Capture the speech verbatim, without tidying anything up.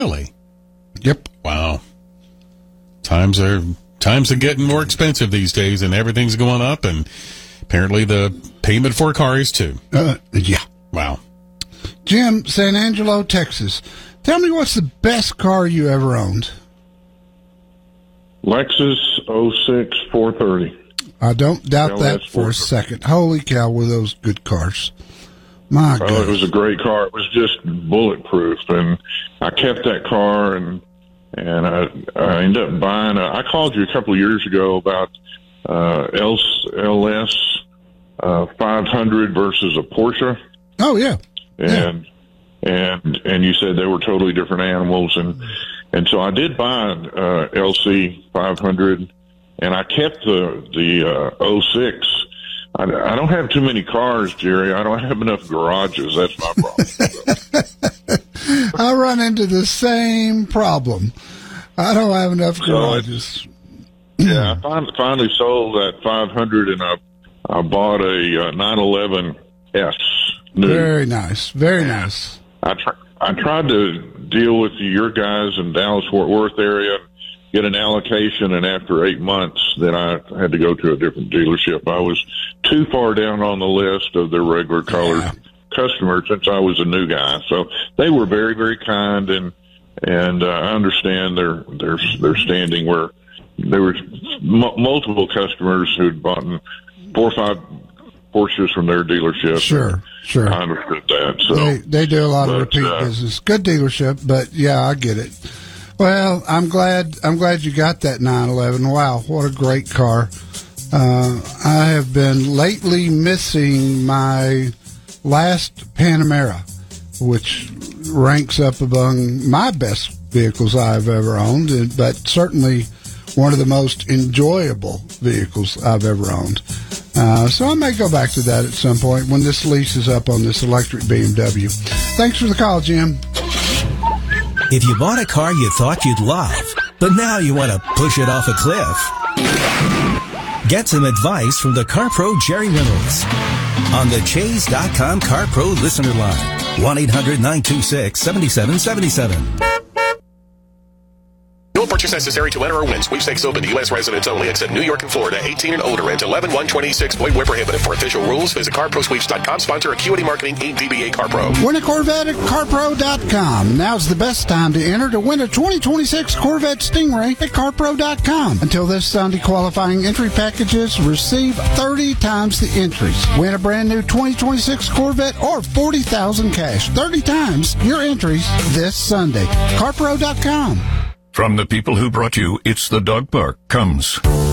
Really? Yep. Wow. Times are times are getting more expensive these days, and everything's going up, and apparently the payment for a car is too. Uh, yeah. Wow. Jim, San Angelo, Texas. Tell me, what's the best car you ever owned? Lexus oh six four thirty. I don't doubt that for a second. Holy cow, were those good cars. My God. Oh, it was a great car. It was just bulletproof, and I kept that car, and and I, I ended up buying a, I called you a couple of years ago about uh, L S uh, five hundred versus a Porsche. Oh, yeah. And yeah. and and you said they were totally different animals, and and so I did buy uh, L C five hundred, and I kept the the uh, oh six. I, I don't have too many cars, Jerry. I don't have enough garages. That's my problem. I run into the same problem. I don't have enough garages. So yeah, I finally, finally sold that five hundred, and I I bought a uh, nine eleven S. New. Very nice. Very nice. I try, I tried to deal with your guys in Dallas-Fort Worth area, get an allocation, and after eight months, then I had to go to a different dealership. I was too far down on the list of their regular colored yeah. customers since I was a new guy. So they were very, very kind, and and uh, I understand their their their standing where there were m- multiple customers who'd bought four or five Porsches from their dealership. Sure, sure. I understood that. So they, they do a lot but, of repeat uh, business. Good dealership, but yeah, I get it. Well, I'm glad. I'm glad you got that nine eleven. Wow, what a great car! Uh, I have been lately missing my last Panamera, which ranks up among my best vehicles I've ever owned, but certainly one of the most enjoyable vehicles I've ever owned. Uh, so I may go back to that at some point when this lease is up on this electric B M W. Thanks for the call, Jim. If you bought a car you thought you'd love, but now you want to push it off a cliff, get some advice from the CarPro Jerry Reynolds on the Chase dot com CarPro listener line, one eight hundred nine two six seven seven seven seven. No purchase necessary to enter or win. Sweepstakes open to U S residents only, except New York and Florida, eighteen and older, and eleven one twenty-six. Void where prohibited. For official rules, visit car pro sweeps dot com. Sponsor Acuity Marketing, Incorporated. D B A CarPro. Win a Corvette at car pro dot com. Now's the best time to enter to win a twenty twenty-six Corvette Stingray at car pro dot com. Until this Sunday, qualifying entry packages receive thirty times the entries. Win a brand new twenty twenty-six Corvette or forty thousand dollars cash. thirty times your entries this Sunday. car pro dot com. From the people who brought you It's the Dog Park comes